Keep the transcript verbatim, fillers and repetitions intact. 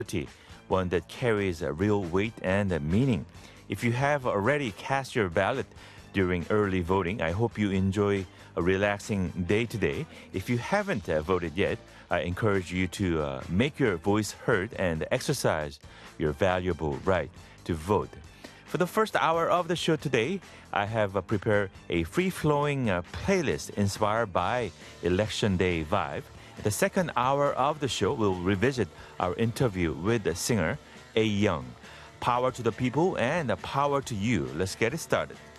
one that carries a real weight and a meaning. If you have already cast your ballot during early voting, I hope you enjoy a relaxing day today. If you haven't uh, voted yet, I encourage you to uh, make your voice heard and exercise your valuable right to vote. For the first hour of the show today, I have uh, prepared a free-flowing uh, playlist inspired by Election Day vibe. The second hour of the show will revisit our interview with the singer A Young. Power to the people and power to you. Let's get it started.